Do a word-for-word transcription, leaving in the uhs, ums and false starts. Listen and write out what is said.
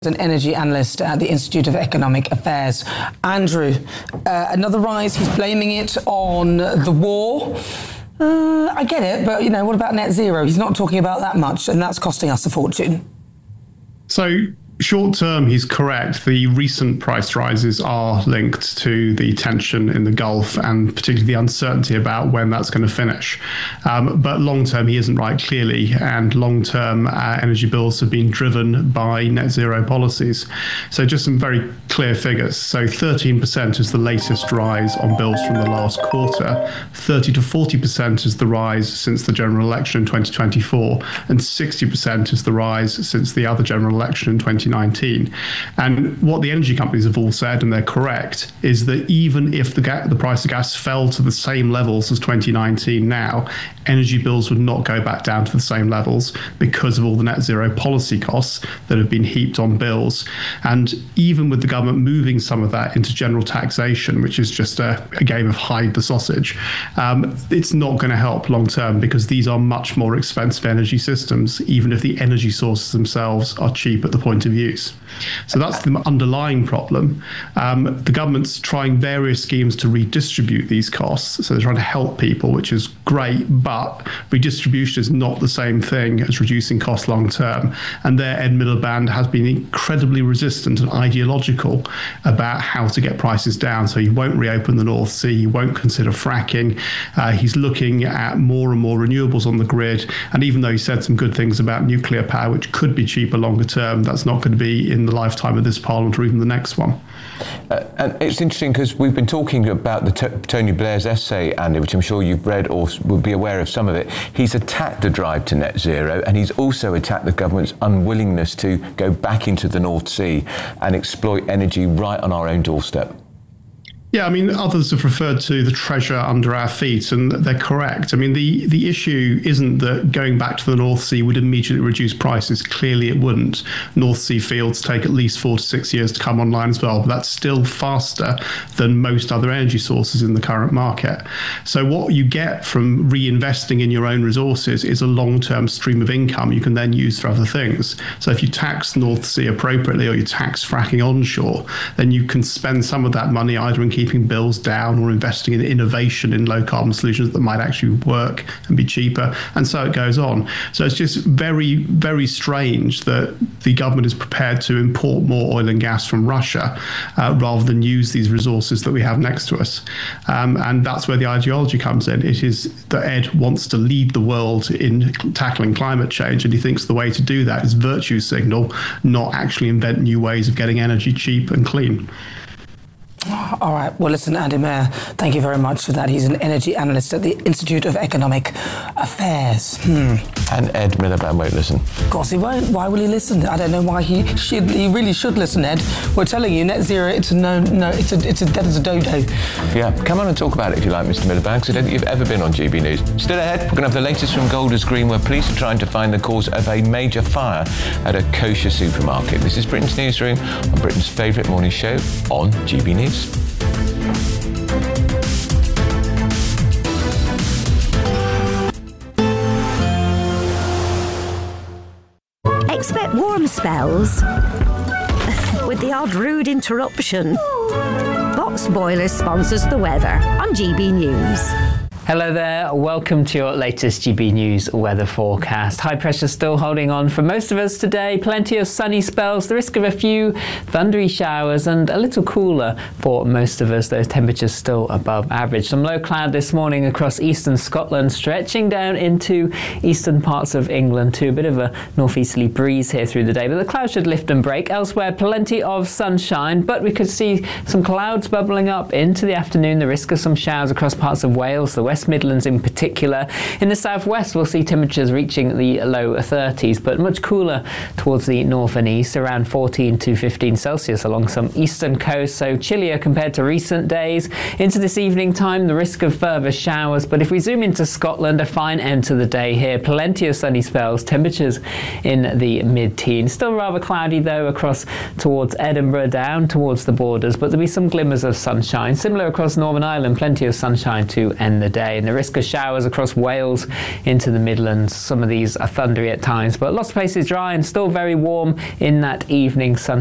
An energy analyst at the Institute of Economic Affairs. Andrew, uh, another rise, he's blaming it on the war. Uh, I get it, but, you know, what about net zero? He's not talking about that much, and that's costing us a fortune. So, short term, he's correct. The recent price rises are linked to the tension in the Gulf and particularly the uncertainty about when that's going to finish. Um, but long term, he isn't right, clearly. And long term, uh, energy bills have been driven by net zero policies. So just some very clear figures. So thirteen percent is the latest rise on bills from the last quarter. thirty to forty percent is the rise since the general election in twenty twenty-four. And sixty percent is the rise since the other general election in twenty nineteen. And what the energy companies have all said, and they're correct, is that even if the, ga- the price of gas fell to the same levels as twenty nineteen now, energy bills would not go back down to the same levels because of all the net zero policy costs that have been heaped on bills. And even with the government moving some of that into general taxation, which is just a, a game of hide the sausage, um, it's not going to help long term because these are much more expensive energy systems, even if the energy sources themselves are cheap at the point of use. So that's the underlying problem. Um, the government's trying various schemes to redistribute these costs. So they're trying to help people, which is great, but redistribution is not the same thing as reducing costs long term. And there, Ed Miliband has been incredibly resistant and ideological about how to get prices down. So he won't reopen the North Sea, he won't consider fracking. Uh, he's looking at more and more renewables on the grid. And even though he said some good things about nuclear power, which could be cheaper longer term, that's not going to be in the lifetime of this Parliament or even the next one. Uh, and it's interesting because we've been talking about the t- Tony Blair's essay, Andy, which I'm sure you've read or would be aware of some of it. He's attacked the drive to net zero, and he's also attacked the government's unwillingness to go back into the North Sea and exploit energy right on our own doorstep. Yeah, I mean, others have referred to the treasure under our feet, and they're correct. I mean, the, the issue isn't that going back to the North Sea would immediately reduce prices. Clearly it wouldn't. North Sea fields take at least four to six years to come online as well, but that's still faster than most other energy sources in the current market. So what you get from reinvesting in your own resources is a long-term stream of income you can then use for other things. So if you tax North Sea appropriately or you tax fracking onshore, then you can spend some of that money either in keeping bills down or investing in innovation in low carbon solutions that might actually work and be cheaper. And so it goes on. So it's just very, very strange that the government is prepared to import more oil and gas from Russia uh, rather than use these resources that we have next to us. Um, and that's where the ideology comes in. It is that Ed wants to lead the world in tackling climate change, and he thinks the way to do that is virtue signal, not actually invent new ways of getting energy cheap and clean. All right. Well, listen, Andy Maher, thank you very much for that. He's an energy analyst at the Institute of Economic Affairs. Hmm. And Ed Miliband won't listen. Of course he won't. Why will he listen? I don't know why he should. He really should listen, Ed. We're telling you, net zero, it's a no, no, it's a, it's a dead as a dodo. Yeah, come on and talk about it if you like, Mister Miliband, because I don't think you've ever been on G B News. Still ahead, we're going to have the latest from Golders Green, where police are trying to find the cause of a major fire at a kosher supermarket. This is Britain's Newsroom on Britain's favourite morning show on G B News. Expect warm spells with the odd rude interruption. Box Boiler sponsors the weather on G B News. Hello there, welcome to your latest G B News weather forecast. High pressure still holding on for most of us today. Plenty of sunny spells, the risk of a few thundery showers and a little cooler for most of us. Those temperatures still above average. Some low cloud this morning across eastern Scotland, stretching down into eastern parts of England too. A bit of a northeasterly breeze here through the day, but the clouds should lift and break. Elsewhere, plenty of sunshine, but we could see some clouds bubbling up into the afternoon. The risk of some showers across parts of Wales, the West Midlands in particular. In the southwest, we'll see temperatures reaching the low thirties, but much cooler towards the north and east, around fourteen to fifteen Celsius along some eastern coast, so chillier compared to recent days. Into this evening time, the risk of further showers, but if we zoom into Scotland, a fine end to the day here. Plenty of sunny spells, temperatures in the mid-teens. Still rather cloudy though across towards Edinburgh, down towards the borders, but there'll be some glimmers of sunshine. Similar across Northern Ireland, plenty of sunshine to end the day. today, and the risk of showers across Wales into the Midlands. Some of these are thundery at times, but lots of places dry and still very warm in that evening sun.